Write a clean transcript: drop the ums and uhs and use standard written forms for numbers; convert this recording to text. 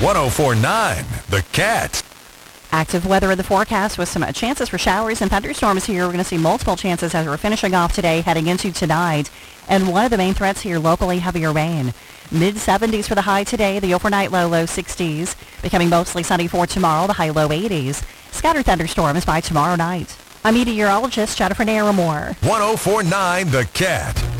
104.9 The Cat. Active weather in the forecast with some chances for showers and thunderstorms here. We're going to see multiple chances as we're finishing off today, heading into tonight. And one of the main threats here locally, heavier rain. Mid-70s for the high today, the overnight low 60s. Becoming mostly sunny for tomorrow, the high low 80s. Scattered thunderstorms by tomorrow night. I'm meteorologist Jennifer Naramore. 104.9 The Cat.